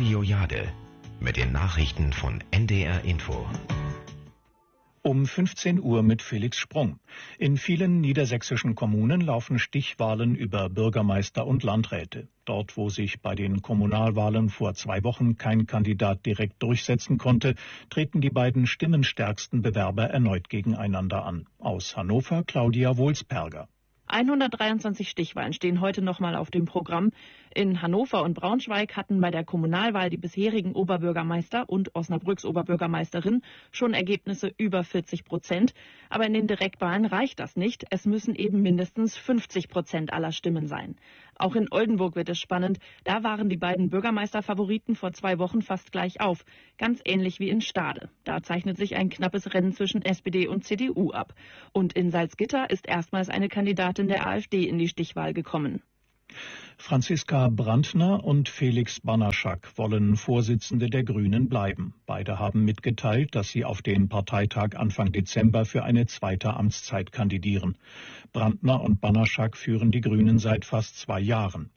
Radio Jade mit den Nachrichten von NDR Info. Um 15 Uhr mit Felix Sprung. In vielen niedersächsischen Kommunen laufen Stichwahlen über Bürgermeister und Landräte. Dort, wo sich bei den Kommunalwahlen vor 2 Wochen kein Kandidat direkt durchsetzen konnte, treten die beiden stimmenstärksten Bewerber erneut gegeneinander an. Aus Hannover Claudia Wohlsperger. 123 Stichwahlen stehen heute nochmal auf dem Programm. In Hannover und Braunschweig hatten bei der Kommunalwahl die bisherigen Oberbürgermeister und Osnabrücks Oberbürgermeisterin schon Ergebnisse über 40%. Aber in den Direktwahlen reicht das nicht. Es müssen eben mindestens 50% aller Stimmen sein. Auch in Oldenburg wird es spannend. Da waren die beiden Bürgermeisterfavoriten vor 2 Wochen fast gleich auf. Ganz ähnlich wie in Stade. Da zeichnet sich ein knappes Rennen zwischen SPD und CDU ab. Und in Salzgitter ist erstmals eine Kandidatin der AfD in die Stichwahl gekommen. Franziska Brandner und Felix Banaschak wollen Vorsitzende der Grünen bleiben. Beide haben mitgeteilt, dass sie auf dem Parteitag Anfang Dezember für eine zweite Amtszeit kandidieren. Brandner und Banaschak führen die Grünen seit fast 2 Jahren.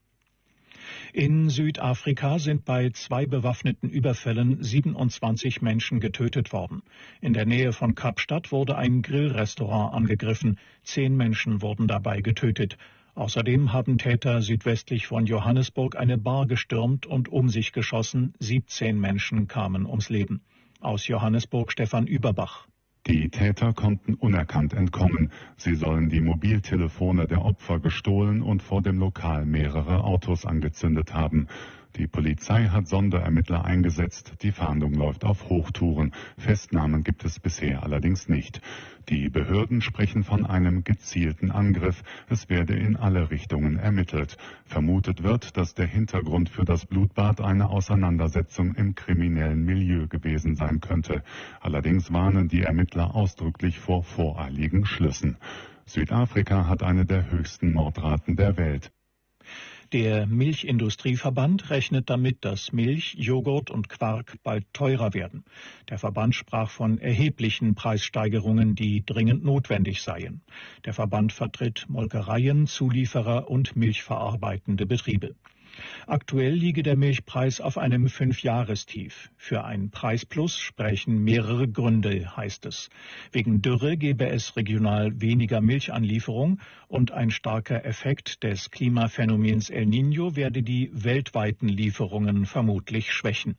In Südafrika sind bei 2 bewaffneten Überfällen 27 Menschen getötet worden. In der Nähe von Kapstadt wurde ein Grillrestaurant angegriffen. 10 Menschen wurden dabei getötet. Außerdem haben Täter südwestlich von Johannesburg eine Bar gestürmt und um sich geschossen. 17 Menschen kamen ums Leben. Aus Johannesburg Stefan Überbach. Die Täter konnten unerkannt entkommen. Sie sollen die Mobiltelefone der Opfer gestohlen und vor dem Lokal mehrere Autos angezündet haben. Die Polizei hat Sonderermittler eingesetzt. Die Fahndung läuft auf Hochtouren. Festnahmen gibt es bisher allerdings nicht. Die Behörden sprechen von einem gezielten Angriff. Es werde in alle Richtungen ermittelt. Vermutet wird, dass der Hintergrund für das Blutbad eine Auseinandersetzung im kriminellen Milieu gewesen sein könnte. Allerdings warnen die Ermittler ausdrücklich vor voreiligen Schlüssen. Südafrika hat eine der höchsten Mordraten der Welt. Der Milchindustrieverband rechnet damit, dass Milch, Joghurt und Quark bald teurer werden. Der Verband sprach von erheblichen Preissteigerungen, die dringend notwendig seien. Der Verband vertritt Molkereien, Zulieferer und milchverarbeitende Betriebe. Aktuell liege der Milchpreis auf einem 5-Jahrestief. Für ein Preisplus sprechen mehrere Gründe, heißt es. Wegen Dürre gebe es regional weniger Milchanlieferung und ein starker Effekt des Klimaphänomens El Niño werde die weltweiten Lieferungen vermutlich schwächen.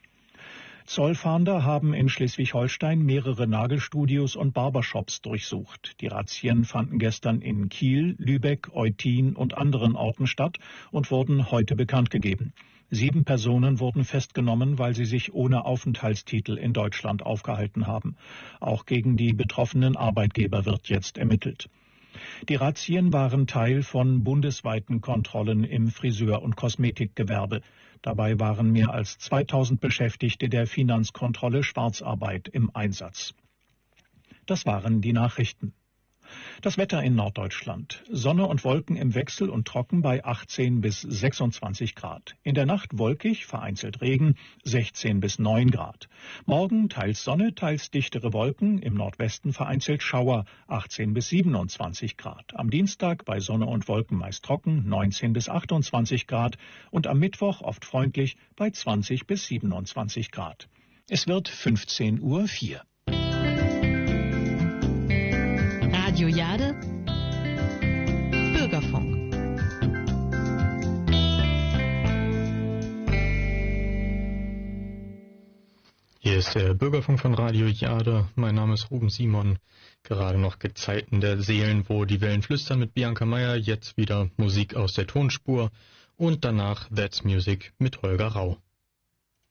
Zollfahnder haben in Schleswig-Holstein mehrere Nagelstudios und Barbershops durchsucht. Die Razzien fanden gestern in Kiel, Lübeck, Eutin und anderen Orten statt und wurden heute bekannt gegeben. 7 Personen wurden festgenommen, weil sie sich ohne Aufenthaltstitel in Deutschland aufgehalten haben. Auch gegen die betroffenen Arbeitgeber wird jetzt ermittelt. Die Razzien waren Teil von bundesweiten Kontrollen im Friseur- und Kosmetikgewerbe. Dabei waren mehr als 2000 Beschäftigte der Finanzkontrolle Schwarzarbeit im Einsatz. Das waren die Nachrichten. Das Wetter in Norddeutschland. Sonne und Wolken im Wechsel und trocken bei 18 bis 26 Grad. In der Nacht wolkig, vereinzelt Regen, 16 bis 9 Grad. Morgen teils Sonne, teils dichtere Wolken, im Nordwesten vereinzelt Schauer, 18 bis 27 Grad. Am Dienstag bei Sonne und Wolken meist trocken, 19 bis 28 Grad. Und am Mittwoch oft freundlich bei 20 bis 27 Grad. Es wird 15:04 Uhr. Radio Jade, Bürgerfunk. Hier ist der Bürgerfunk von Radio Jade. Mein Name ist Ruben Simon. Gerade noch Gezeiten der Seelen, wo die Wellen flüstern mit Bianca Meier. Jetzt wieder Musik aus der Tonspur und danach That's Music mit Holger Rau.